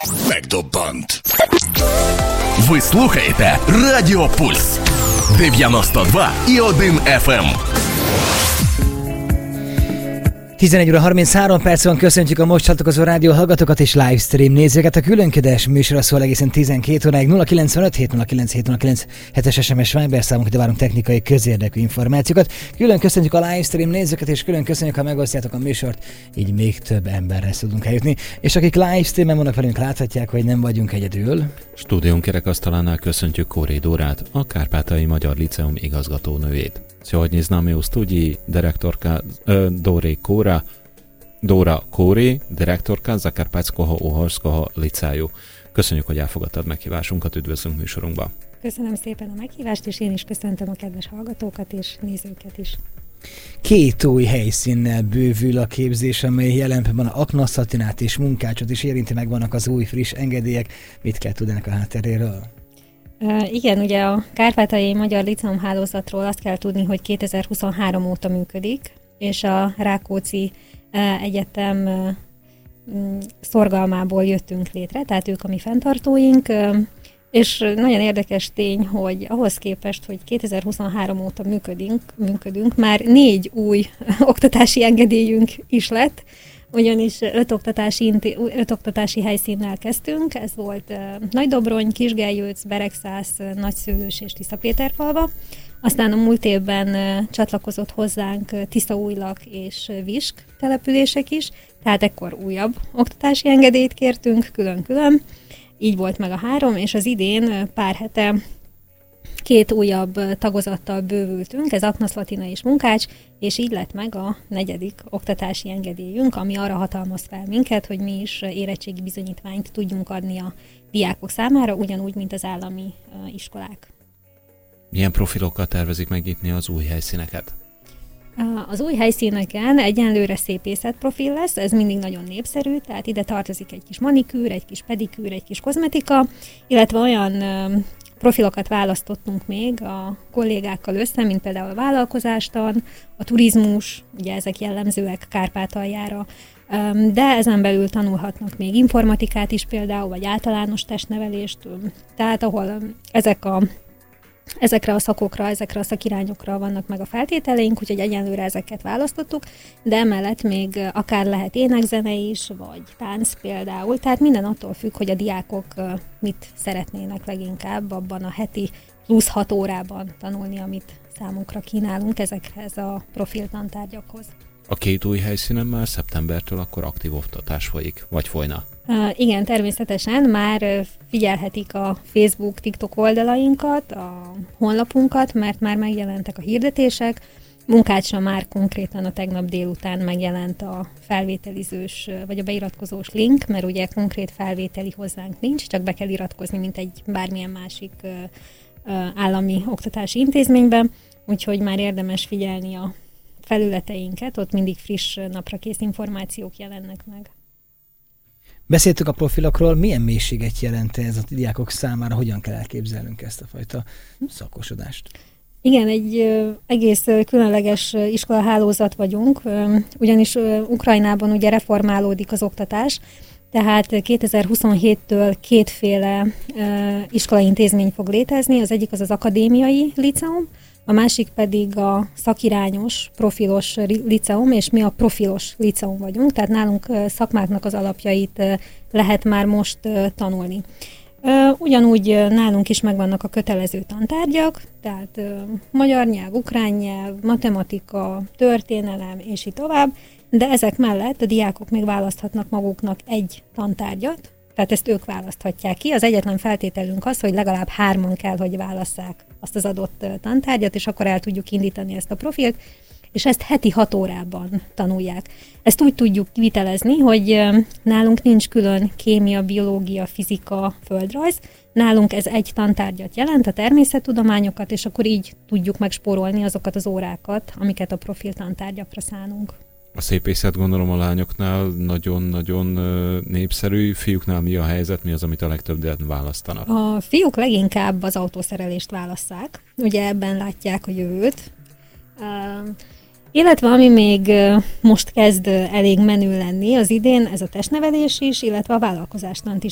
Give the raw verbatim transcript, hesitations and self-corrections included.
Megdobbant. Ви слухаєте Радіо Пульс дев'яносто два і один еф ем. tizenegy óra harminchárom perc van, köszöntjük a most csatlakozó rádió hallgatókat és livestream nézőket. A különködés műsora szól egészen tizenkét óráig. Nulla kilencvenöt hét nulla kilenc hét nulla kilenc hetes es em es Viber számunk, ide várunk technikai közérdekű információkat. Külön köszönjük a livestream nézőket, és külön köszönjük, ha megosztjátok a műsort, így még több emberre tudunk eljutni. És akik livestreamen vannak velünk, láthatják, hogy nem vagyunk egyedül. Stúdiónk kerekasztalánál köszöntjük Kóré Dórát, a Kárpátaljai Magyar Liceum igazgatónőjét. Сегодня с нами у студии директорка э, Дори Кора, Dóra Kóré, direktorka Zakárpátszkого Uhorszkого Liceu. Köszönjük, hogy elfogadtad meghívásunkat, üdvözlünk műsorunkba. Köszönöm szépen a meghívást, és én is köszöntöm a kedves hallgatókat és nézőket is. Két új helyszínnel bővül a képzés, amely jelen pillanatban a Aknaszatinát és Munkácsot is érinti, meg vannak az új friss engedélyek. Mit kell tudni ennek a hátteréről? Uh, igen, ugye a Kárpátaljai Magyar Liceum hálózatról azt kell tudni, hogy kétezer-huszonhárom óta működik, és a Rákóczi uh, Egyetem uh, um, szorgalmából jöttünk létre, tehát ők a mi fenntartóink, uh, és nagyon érdekes tény, hogy ahhoz képest, hogy kétezer-huszonhárom óta működünk, működünk már négy új oktatási engedélyünk is lett, ugyanis öt oktatási, inté- öt oktatási helyszínnel kezdtünk, ez volt uh, Nagydobrony, Kisgeljőc, Beregszász, uh, Nagyszőlős és Tiszapéterfalva. Aztán a múlt évben uh, csatlakozott hozzánk uh, Tiszaújlak és uh, Visk települések is, tehát ekkor újabb oktatási engedélyt kértünk külön-külön. Így volt meg a három, és az idén uh, pár hete két újabb tagozattal bővültünk, ez Aknaszlatina és Munkács, és így lett meg a negyedik oktatási engedélyünk, ami arra hatalmaz fel minket, hogy mi is érettségi bizonyítványt tudjunk adni a diákok számára, ugyanúgy, mint az állami uh, iskolák. Milyen profilokkal tervezik megnyitni az új helyszíneket? Az új helyszíneken egyenlőre szépészet profil lesz, ez mindig nagyon népszerű, tehát ide tartozik egy kis manikűr, egy kis pedikűr, egy kis kozmetika, illetve olyan uh, profilokat választottunk még a kollégákkal össze, mint például a vállalkozástan, a turizmus, ugye ezek jellemzőek Kárpátaljára, de ezen belül tanulhatnak még informatikát is például, vagy általános testnevelést, tehát ahol ezek a, ezekre a szakokra, ezekre a szakirányokra vannak meg a feltételeink, úgyhogy egyenlőre ezeket választottuk, de emellett még akár lehet énekzene is, vagy tánc például, tehát minden attól függ, hogy a diákok mit szeretnének leginkább abban a heti plusz hat órában tanulni, amit számunkra kínálunk ezekhez a profiltantárgyakhoz. A két új helyszínen már szeptembertől akkor aktív oktatás folyik, vagy folyna? Uh, igen, természetesen már figyelhetik a Facebook, TikTok oldalainkat, a honlapunkat, mert már megjelentek a hirdetések. Munkácsra már konkrétan a tegnap délután megjelent a felvételizős, vagy a beiratkozós link, mert ugye konkrét felvételi hozzánk nincs, csak be kell iratkozni, mint egy bármilyen másik uh, uh, állami oktatási intézményben, úgyhogy már érdemes figyelni a felületeinket, ott mindig friss, naprakész információk jelennek meg. Beszéltük a profilokról, milyen mélységet jelent ez a diákok számára, hogyan kell elképzelnünk ezt a fajta szakosodást? Igen, egy ö, egész ö, különleges ö, iskolahálózat vagyunk, ö, ugyanis ö, Ukrajnában ugye reformálódik az oktatás, tehát kétezer-huszonhéttől kétféle ö, iskolaintézmény fog létezni, az egyik az az akadémiai liceum, a másik pedig a szakirányos, profilos liceum, és mi a profilos liceum vagyunk, tehát nálunk szakmáknak az alapjait lehet már most tanulni. Ugyanúgy nálunk is megvannak a kötelező tantárgyak, tehát magyar nyelv, ukrán nyelv, matematika, történelem, és így tovább, de ezek mellett a diákok még választhatnak maguknak egy tantárgyat, tehát ezt ők választhatják ki. Az egyetlen feltételünk az, hogy legalább hárman kell, hogy válasszák azt az adott tantárgyat, és akkor el tudjuk indítani ezt a profilt, és ezt heti hat órában tanulják. Ezt úgy tudjuk vitelezni, hogy nálunk nincs külön kémia, biológia, fizika, földrajz, nálunk ez egy tantárgyat jelent, a természettudományokat, és akkor így tudjuk megspórolni azokat az órákat, amiket a profil tantárgyakra szánunk. A szépészet gondolom a lányoknál nagyon-nagyon népszerű, fiúknál mi a helyzet, mi az, amit a legtöbben választanak? A fiúk leginkább az autószerelést válasszák, ugye ebben látják a jövőt. Uh, illetve ami még most kezd elég menő lenni az idén, ez a testnevelés is, illetve a vállalkozástant is